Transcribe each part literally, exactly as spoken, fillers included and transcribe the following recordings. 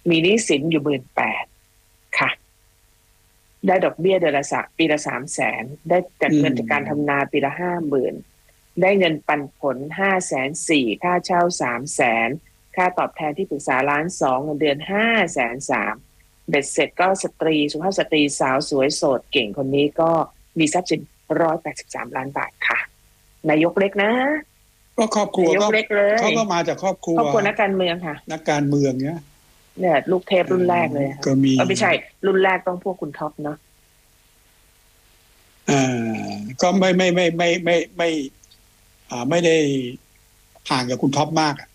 มีหนี้สินอยู่หมื่นแปดค่ะได้ดอกเบี้ยเดือนละสามปีละสามแสนได้จากเงินจากการทำนาปีละห้าหมื่นได้เงินปันผลห้าแสนสี่ค่าเช่าสามแสนค่าตอบแทนที่ปรึกษาล้านสองเงินเดือนห้าแสนสามเบ็ดเสร็จก็สตรีสุภาพสตรีสาวสวยโสดเก่งคนนี้ก็มีทรัพย์สินร้อยแปดสิบสามล้านบาทค่ะนายกเล็กนะก็ครอบครัวก็เขาก็มาจากครอบครัวครอบครัวนักการเมืองค่ะนักการเมืองเนี้ยเนี่ยลูกเทพรุ่นแรกเลยก็มีไม่ใช่รุ่นแรกต้องพวกคุณท็อปเนาะอ่าก็ไม่ไม่ไม่ไม่ไม่ไม่อ่าไม่ได้ห่างกับคุณท็อปมากอ่ะ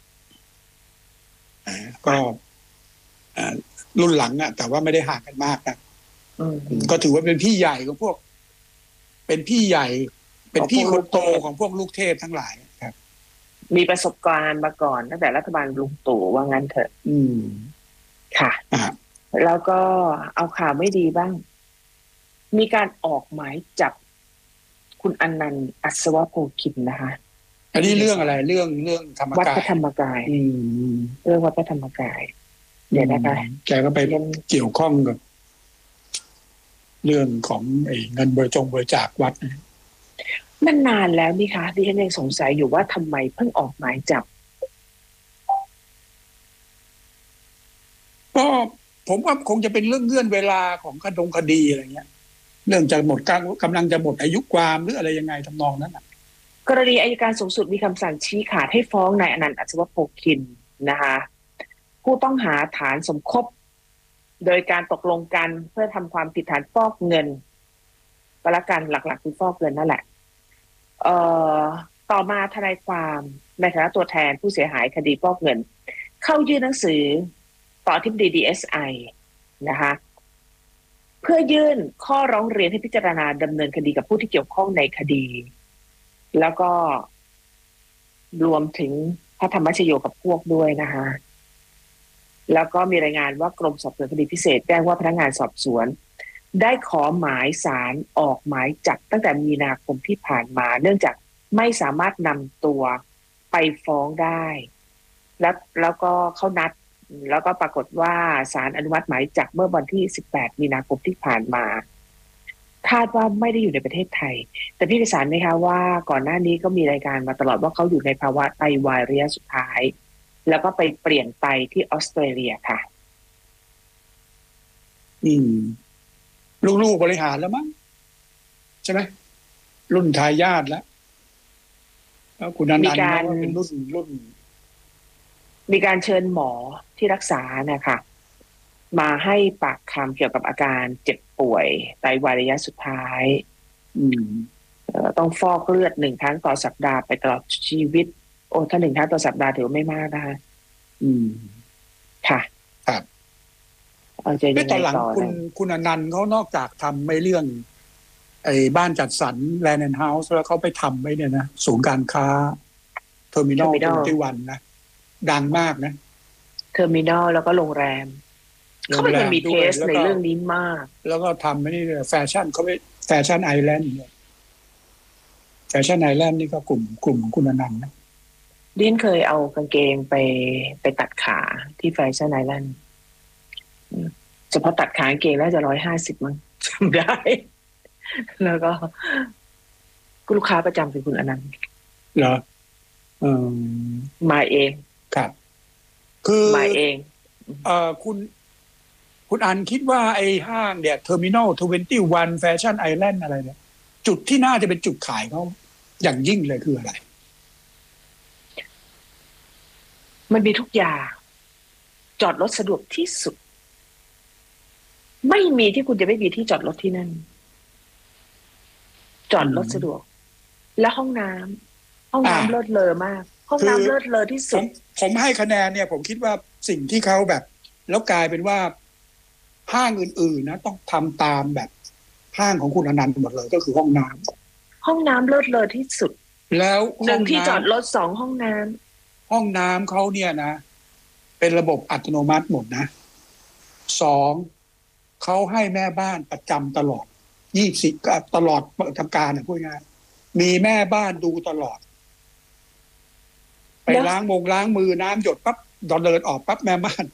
ก็อ่ารุ่นหลังอ่ะแต่ว่าไม่ได้ห่างกันมากนะก็ถือว่าเป็นพี่ใหญ่ของพวกเป็นพี่ใหญ่เป็นพี่คนโตของพวกลูกเทพทั้งหลายครับมีประสบการณ์มาก่อนตั้งแต่รัฐบาลลุงตู่ว่างั้นเถอะอืมค่ะแล้วก็เอาข่าวไม่ดีบ้างมีการออกหมายจับคุณอนันต์อัศวโพคินนะคะอันนี้เรื่องอะไรเรื่องเรื่องธรรมกายวัดพระธรรมกายเรื่องวัดพระธรรมกายเดี๋ยวนะคะแกก็ไปเกี่ยวข้องกับเรื่องของไอ้เงินบริจงบริจาควัดมันนานแล้วนี่คะดิฉันยังสงสัยอยู่ว่าทำไมเพิ่งออกหมายจับก็ผมว่าคงจะเป็นเรื่องเงื่อนเวลาของคดงคดีอะไรเงี้ยเรื่องจะหมดการกำลังจะหมดอายุความหรืออะไรยังไงทำนองนั้นกรณีอัยการสูงสุดมีคำสั่งชี้ขาดให้ฟ้องนายอนันต์อัศวโพคินนะคะผู้ต้องหาฐานสมคบโดยการตกลงกันเพื่อทำความผิดฐานฟอกเงินก็แล้วกันหลักๆคือฟอกเงินนั่นแหละเอ่อต่อมาทนายความในฐานะตัวแทนผู้เสียหายคดีฟอกเงินเข้ายื่นหนังสือต่ออธิบดี ดี เอส ไอ นะคะเพื่อยื่นข้อร้องเรียนให้พิจารณาดำเนินคดีกับผู้ที่เกี่ยวข้องในคดีแล้วก็รวมถึงพระธรรมชโยกับพวกด้วยนะคะแล้วก็มีรายงานว่ากรมสอบสวนคดีพิเศษแจ้งว่าพนักงานสอบสวนได้ขอหมายศาลออกหมายจับตั้งแต่มีนาคมที่ผ่านมาเนื่องจากไม่สามารถนำตัวไปฟ้องได้แล้วแล้วก็เขานัดแล้วก็ปรากฏว่าศาลอนุมัติหมายจับเมื่อวันที่สิบแปดมีนาคมที่ผ่านมาคาดว่าไม่ได้อยู่ในประเทศไทยแต่พี่พิสารไหมคะว่าก่อนหน้านี้ก็มีรายการมาตลอดว่าเขาอยู่ในภาวะไตวายระยะสุดท้ายแล้วก็ไปเปลี่ยนไตที่ออสเตรเลียค่ะอืมลูกๆบริหารแล้วมั้งใช่ไหมรุ่นทายาทแล้วแล้วคุณอนันต์ก็เป็นรุ่นรุ่นมีการเชิญหมอที่รักษานะคะมาให้ปากคำเกี่ยวกับอาการเจ็บป่วยไตวายระยะสุดท้ายอืมต้องฟอกเลือดหนึ่งครั้งต่อสัปดาห์ไปตลอดชีวิตโอ้ถ้าหนึ่งครั้งต่อสัปดาห์ถือว่าไม่มากนะคะอืมค่ะครับไม่ตอนหลังคุณคุณอนันต์เขานอกจากทำไม่เรื่องไอ้บ้านจัดสรรแลนด์เฮาส์แล้วเขาไปทำไว้เนี่ยนะศูนย์การค้าเทอร์มินอลที่วันนะดังมากนะเทอร์มินอลแล้วก็โรงแรมเขาเป็นคนมีเทสในเรื่องนี้มากแล้วก็ทำไม่ได้แฟชั่นเขาไปแฟชั่นไอแลนด์เนี่ยแฟชั่นไอแลนด์นี่ก็กลุ่มกลุ่มคุณอนันต์นะดินเคยเอากางเกงไปไปตัดขาที่แฟชั่นไอแลนด์เฉพาะตัดขากางเกงแล้วจะร้อยห้าสิบมั้งจำได้แล้วก็ลูกค้าประจำเป็นคุณอนันต์เหรอเออมาเองครับคือมาเองเอ่อคุณคุณอันคิดว่าไอ้ห้างเนี่ยเทอร์มินอลทเวนตี้วันแฟชั่นไอแลนด์อะไรเนี่ยจุดที่น่าจะเป็นจุดขายเขาอย่างยิ่งเลยคืออะไรมันมีทุกอย่างจอดรถสะดวกที่สุดไม่มีที่คุณจะไม่มีที่จอดรถที่นั่นจอดรถสะดวกและห้องน้ำห้องน้ำเลิศเลอมากห้องน้ำเลิศเลอที่สุดผมให้คะแนนเนี่ยผมคิดว่าสิ่งที่เขาแบบแล้วกลายเป็นว่าห้างอื่นๆนะต้องทำตามแบบห้างของคุณอนันต์หมดเลยก็คือห้องน้ำห้องน้ำเลิศเลอที่สุดแล้วหนึ่งที่จอดรถสองห้องน้ำห้องน้ำเขาเนี่ยนะเป็นระบบอัตโนมัติหมดนะสองเขาให้แม่บ้านประจำตลอดยี่สิบตลอดทำการนะพูดง่ายมีแม่บ้านดูตลอดไปล้างมงล้างมือน้ำหยดปั๊บตอนเดินออกปั๊บแม่บ้าน